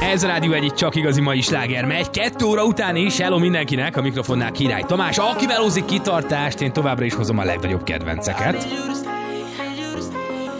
Ez a Rádió egy csak igazi mai sláger megy. 2 óra után is, hello mindenkinek, a mikrofonnál Király Tamás. Aki melózik kitartást, én továbbra is hozom a legnagyobb kedvenceket.